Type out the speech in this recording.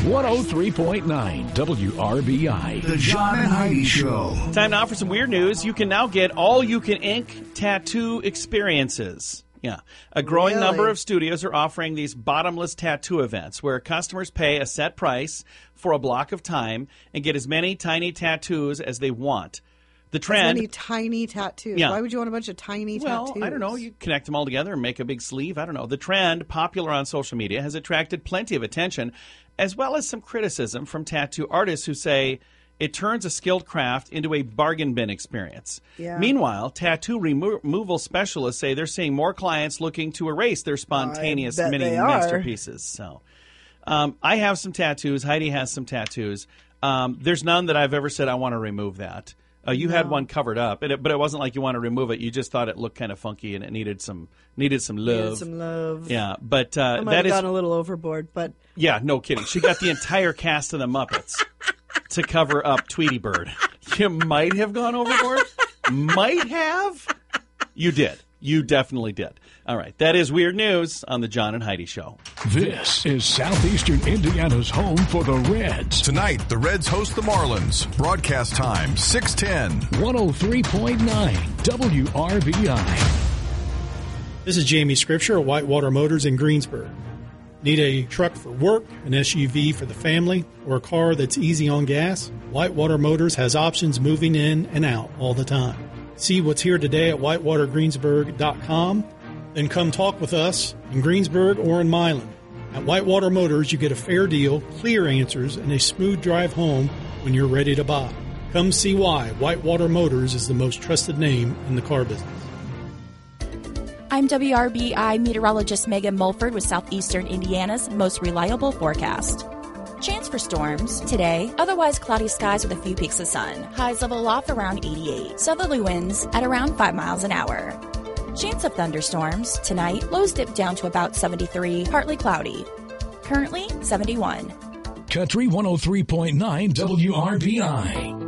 103.9 WRBI. The John and Heidi Show. Time now for some weird news. You can now get all-you-can-ink tattoo experiences. Yeah. A growing number of studios are offering these bottomless tattoo events where customers pay a set price for a block of time and get as many tiny tattoos as they want. The trend... Many tiny tattoos. Yeah. Why would you want a bunch of tiny tattoos? Well, I don't know. You connect them all together and make a big sleeve. I don't know. The trend, popular on social media, has attracted plenty of attention, as well as some criticism from tattoo artists who say it turns a skilled craft into a bargain bin experience. Yeah. Meanwhile, tattoo removal specialists say they're seeing more clients looking to erase their spontaneous mini masterpieces. So, I have some tattoos. Heidi has some tattoos. There's none that I've ever said I want to remove that. You had one covered up, but it wasn't like you want to remove it. You just thought it looked kind of funky and it needed some love. Needed some love. Yeah, but I might have gone a little overboard, but yeah, no kidding. She got the entire cast of the Muppets to cover up Tweety Bird. You might have gone overboard. Might have. You did. You definitely did. All right. That is weird news on the John and Heidi Show. This is Southeastern Indiana's home for the Reds. Tonight, the Reds host the Marlins. Broadcast time, 6:10. 103.9 WRBI. This is Jamie Scripture of Whitewater Motors in Greensburg. Need a truck for work, an SUV for the family, or a car that's easy on gas? Whitewater Motors has options moving in and out all the time. See what's here today at whitewatergreensburg.com. Then come talk with us in Greensburg or in Milan. At Whitewater Motors, you get a fair deal, clear answers, and a smooth drive home when you're ready to buy. Come see why Whitewater Motors is the most trusted name in the car business. I'm WRBI meteorologist Megan Mulford with Southeastern Indiana's most reliable forecast. Chance for storms today, otherwise cloudy skies with a few peaks of sun. Highs level off around 88. Southerly winds at around 5 miles an hour. Chance of thunderstorms tonight, lows dip down to about 73, partly cloudy. Currently 71. Country 103.9 WRBI.